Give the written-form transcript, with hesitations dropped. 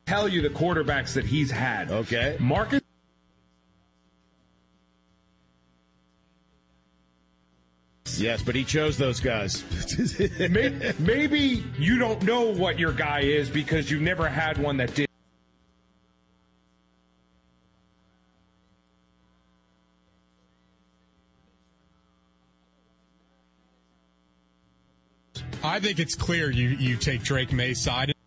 tell you the quarterbacks that he's had. Okay. Marcus. Yes, but he chose those guys. Maybe you don't know what your guy is because you've never had one that did. I think it's clear you take Drake May's side.